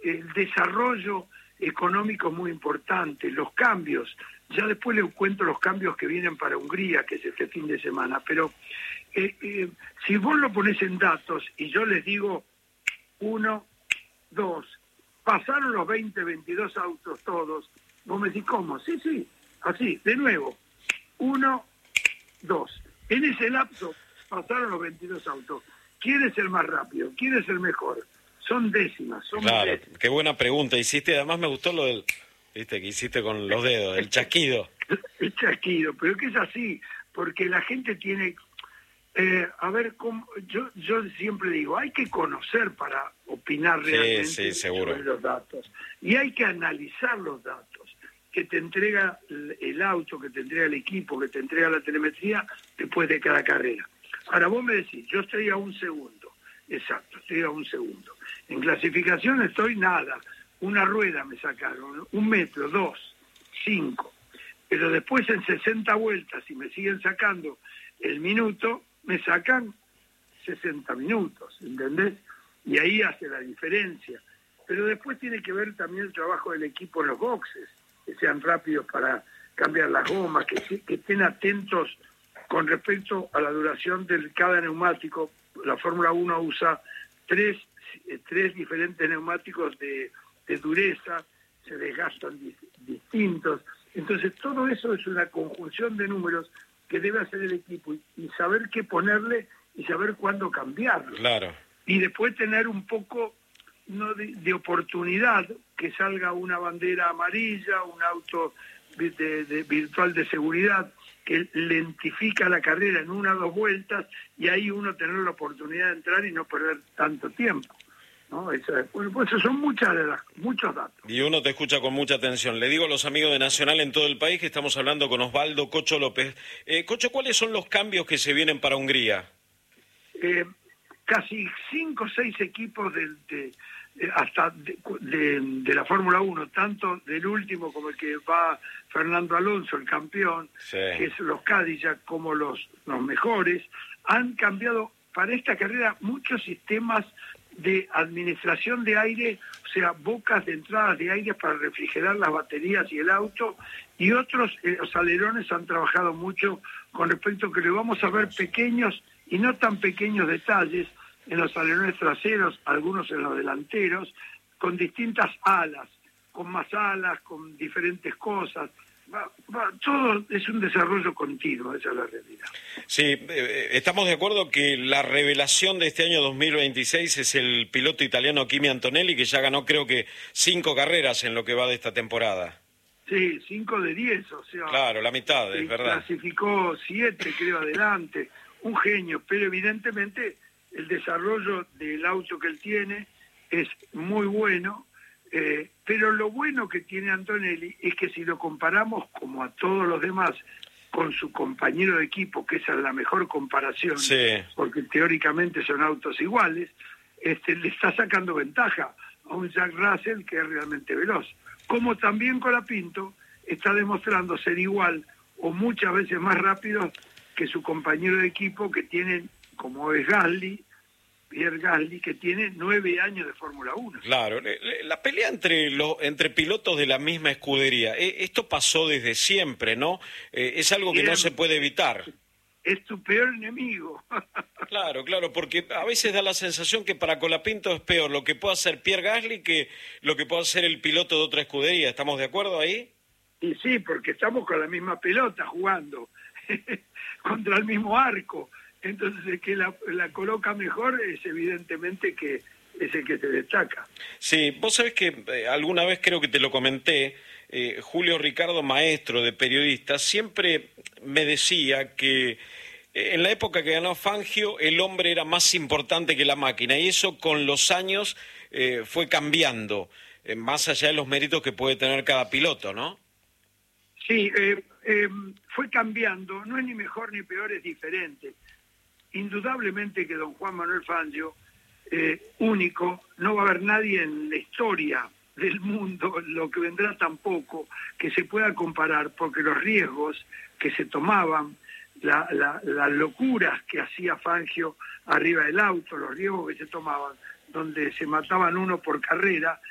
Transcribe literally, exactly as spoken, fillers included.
el desarrollo económico es muy importante, los cambios. Ya después les cuento los cambios que vienen para Hungría, que es este fin de semana, pero eh, eh, si vos lo ponés en datos y yo les digo uno, dos, pasaron los veinte, veintidós autos todos, vos me decís, ¿cómo? Sí, sí, así, de nuevo, uno, dos. En ese lapso pasaron los veintidós autos. ¿Quién es el más rápido? ¿Quién es el mejor? Son décimas. Son claro, décimas. Qué buena pregunta hiciste. Además me gustó lo del, viste, que hiciste con los dedos, el chasquido. El chasquido, pero que es así, porque la gente tiene... Eh, a ver, cómo, yo yo siempre digo, hay que conocer para opinar realmente sí, sí, seguro. sobre los datos. Y hay que analizar los datos que te entrega el auto, que te entrega el equipo, que te entrega la telemetría después de cada carrera. Ahora vos me decís, yo estoy a un segundo, exacto, estoy a un segundo. En clasificación estoy nada, una rueda me sacaron, un metro, dos, cinco. Pero después en sesenta vueltas, si me siguen sacando el minuto, me sacan sesenta minutos, ¿entendés? Y ahí hace la diferencia. Pero después tiene que ver también el trabajo del equipo en los boxes, que sean rápidos para cambiar las gomas, que, que estén atentos con respecto a la duración de cada neumático. La Fórmula uno usa tres, tres diferentes neumáticos de, de dureza, se desgastan di, distintos. Entonces todo eso es una conjunción de números que debe hacer el equipo y, y saber qué ponerle y saber cuándo cambiarlo. Claro. Y después tener un poco no de, de oportunidad, que salga una bandera amarilla, un auto de, de, de virtual de seguridad que lentifica la carrera en una o dos vueltas y ahí uno tener la oportunidad de entrar y no perder tanto tiempo, ¿no? Eso, bueno, pues eso son muchas de las, muchos datos. Y uno te escucha con mucha atención. Le digo a los amigos de Nacional en todo el país que estamos hablando con Osvaldo Cocho López. Eh, Cocho, ¿cuáles son los cambios que se vienen para Hungría? Eh, casi cinco o seis equipos de, de, de hasta de, de, de la Fórmula uno, tanto del último como el que va Fernando Alonso, el campeón, sí. que es los Cadillac, como los, los mejores, han cambiado para esta carrera muchos sistemas de administración de aire, o sea, bocas de entradas de aire para refrigerar las baterías y el auto, y otros, eh, los alerones han trabajado mucho con respecto a que le vamos a ver pequeños y no tan pequeños detalles en los alerones traseros, algunos en los delanteros, con distintas alas, con más alas, con diferentes cosas. Va, va, todo es un desarrollo continuo, esa es la realidad. Sí, eh, estamos de acuerdo que la revelación de este año dos mil veintiséis es el piloto italiano Kimi Antonelli, que ya ganó creo que cinco carreras en lo que va de esta temporada. Sí, cinco de diez, o sea... Claro, la mitad, es verdad. Clasificó siete, creo, adelante, un genio, pero evidentemente el desarrollo del auto que él tiene es muy bueno, eh, pero lo bueno que tiene Antonelli es que si lo comparamos, como a todos los demás, con su compañero de equipo, que esa es la mejor comparación, sí. porque teóricamente son autos iguales, este, le está sacando ventaja a un Jack Russell que es realmente veloz. Como también Colapinto está demostrando ser igual o muchas veces más rápido que su compañero de equipo, que tiene, como es Gasly, Pierre Gasly, que tiene nueve años de Fórmula uno. Claro, la pelea entre los entre pilotos de la misma escudería, esto pasó desde siempre, ¿no? Es algo que no se puede evitar. Es tu peor enemigo. Claro, claro, porque a veces da la sensación que para Colapinto es peor lo que puede hacer Pierre Gasly que lo que puede hacer el piloto de otra escudería. ¿Estamos de acuerdo ahí? Y sí, porque estamos con la misma pelota jugando contra el mismo arco. Entonces el que la, la coloca mejor es evidentemente que es el que se destaca. Sí, vos sabés que eh, alguna vez creo que te lo comenté, eh, Julio Ricardo, maestro de periodista, siempre me decía que eh, en la época que ganó Fangio el hombre era más importante que la máquina y eso con los años eh, fue cambiando, eh, más allá de los méritos que puede tener cada piloto, ¿no? Sí, eh, eh, fue cambiando, no es ni mejor ni peor, es diferente. Indudablemente que don Juan Manuel Fangio, eh, único, no va a haber nadie en la historia del mundo, lo que vendrá tampoco, que se pueda comparar, porque los riesgos que se tomaban, la, la, las locuras que hacía Fangio arriba del auto, los riesgos que se tomaban, donde se mataban uno por carrera,